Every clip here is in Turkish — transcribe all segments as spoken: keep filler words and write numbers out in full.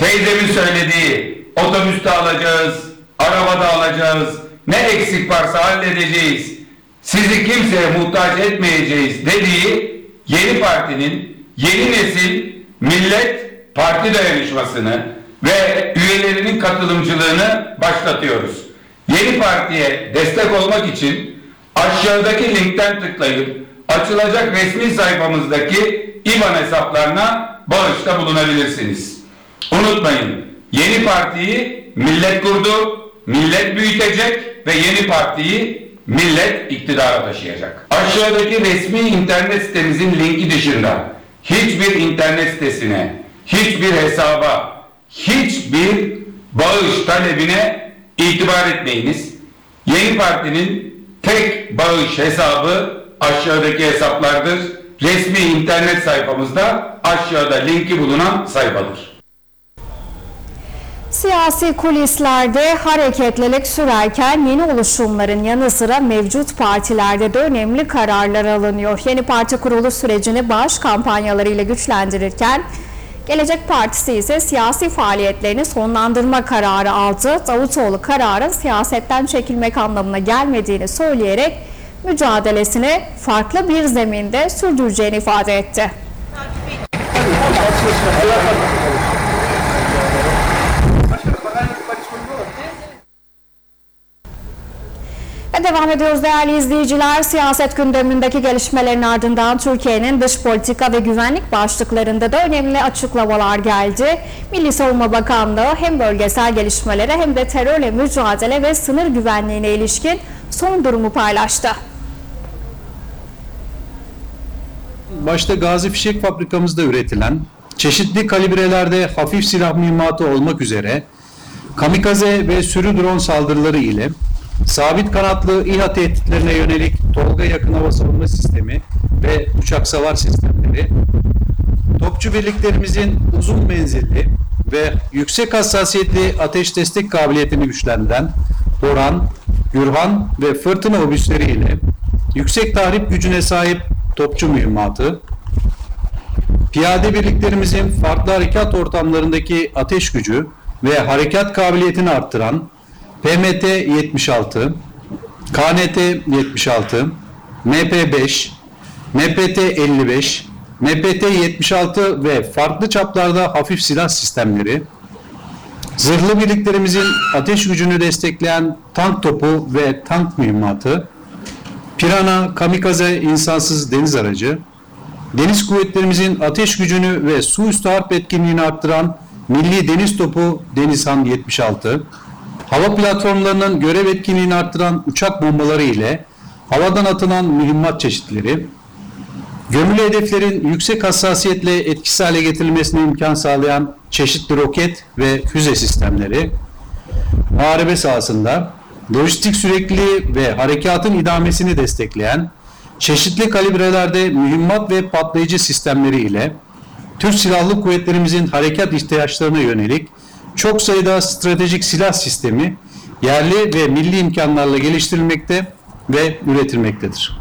teyzemin söylediği otobüste alacağız, arabada alacağız, ne eksik varsa halledeceğiz, sizi kimseye muhtaç etmeyeceğiz dediği Yeni Parti'nin yeni nesil millet parti dayanışmasını ve üyelerinin katılımcılığını başlatıyoruz. Yeni Parti'ye destek olmak için aşağıdaki linkten tıklayıp açılacak resmi sayfamızdaki İBAN hesaplarına bağışta bulunabilirsiniz. Unutmayın, Yeni Parti'yi millet kurdu, millet büyütecek ve Yeni Parti'yi millet iktidara taşıyacak. Aşağıdaki resmi internet sitemizin linki dışında hiçbir internet sitesine, hiçbir hesaba, hiçbir bağış talebine itibar etmeyiniz. Yeni Parti'nin tek bağış hesabı aşağıdaki hesaplardır. Resmi internet sayfamızda aşağıda linki bulunan sayfadır. Siyasi kulislerde hareketlilik sürerken yeni oluşumların yanı sıra mevcut partilerde de önemli kararlar alınıyor. Yeni parti kuruluş sürecini bağış kampanyalarıyla güçlendirirken Gelecek Partisi ise siyasi faaliyetlerini sonlandırma kararı aldı. Davutoğlu kararın siyasetten çekilmek anlamına gelmediğini söyleyerek mücadelesini farklı bir zeminde sürdüreceğini ifade etti. Ve devam ediyoruz değerli izleyiciler. Siyaset gündemindeki gelişmelerin ardından Türkiye'nin dış politika ve güvenlik başlıklarında da önemli açıklamalar geldi. Milli Savunma Bakanlığı hem bölgesel gelişmelere hem de terörle mücadele ve sınır güvenliğine ilişkin son durumu paylaştı. Başta Gazi Fişek Fabrikamızda üretilen çeşitli kalibrelerde hafif silah mühimmatı olmak üzere kamikaze ve sürü drone saldırıları ile sabit kanatlı İHA tehditlerine yönelik Tolga yakın hava savunma sistemi ve uçak savar sistemleri, topçu birliklerimizin uzun menzilli ve yüksek hassasiyetli ateş destek kabiliyetini güçlendiren Boran, Gürhan ve Fırtına obüsleri ile yüksek tahrip gücüne sahip topçu mühimmatı, piyade birliklerimizin farklı harekat ortamlarındaki ateş gücü ve harekat kabiliyetini arttıran P M T yetmiş altı, K N T yetmiş altı, M P beş, M P T elli beş, M P T yetmiş altı ve farklı çaplarda hafif silah sistemleri, zırhlı birliklerimizin ateş gücünü destekleyen tank topu ve tank mühimmatı, Pirana, kamikaze insansız deniz aracı, deniz kuvvetlerimizin ateş gücünü ve su üstü harp etkinliğini arttıran Milli Deniz Topu Denizhan yetmiş altı, hava platformlarının görev etkinliğini arttıran uçak bombaları ile havadan atılan mühimmat çeşitleri, gömülü hedeflerin yüksek hassasiyetle etkisiz hale getirilmesine imkan sağlayan çeşitli roket ve füze sistemleri, muharebe sahasında lojistik sürekliliği ve harekatın idamesini destekleyen çeşitli kalibrelerde mühimmat ve patlayıcı sistemleri ile Türk Silahlı Kuvvetlerimizin harekat ihtiyaçlarına yönelik çok sayıda stratejik silah sistemi yerli ve milli imkanlarla geliştirilmekte ve üretilmektedir.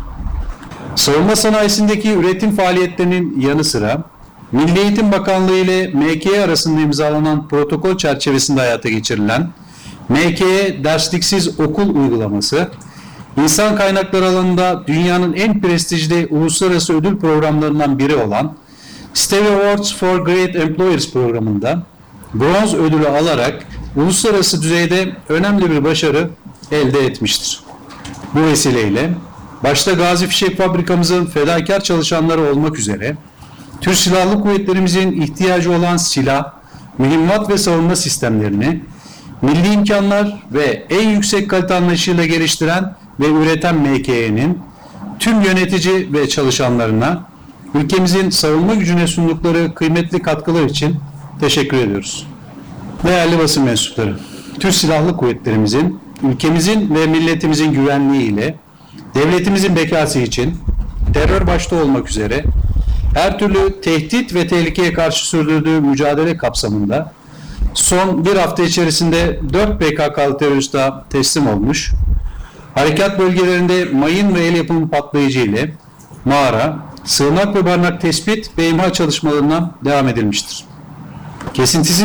Savunma sanayisindeki üretim faaliyetlerinin yanı sıra Milli Eğitim Bakanlığı ile M K E arasında imzalanan protokol çerçevesinde hayata geçirilen M K E dersliksiz okul uygulaması, insan kaynakları alanında dünyanın en prestijli uluslararası ödül programlarından biri olan Stevie Awards for Great Employers programında bronz ödülü alarak uluslararası düzeyde önemli bir başarı elde etmiştir. Bu vesileyle başta Gazi Fişek Fabrikamızın fedakar çalışanları olmak üzere Türk Silahlı Kuvvetlerimizin ihtiyacı olan silah, mühimmat ve savunma sistemlerini milli imkanlar ve en yüksek kalite anlayışıyla geliştiren ve üreten M K E'nin tüm yönetici ve çalışanlarına ülkemizin savunma gücüne sundukları kıymetli katkılar için teşekkür ediyoruz. Değerli basın mensupları, Türk Silahlı Kuvvetlerimizin, ülkemizin ve milletimizin güvenliği ile devletimizin bekası için terör başta olmak üzere her türlü tehdit ve tehlikeye karşı sürdürdüğü mücadele kapsamında son bir hafta içerisinde dört P K K'lı terörist daha teslim olmuş, harekat bölgelerinde mayın ve el yapımı patlayıcı ile mağara, sığınak ve barınak tespit ve imha çalışmalarına devam edilmiştir. Kesintisiz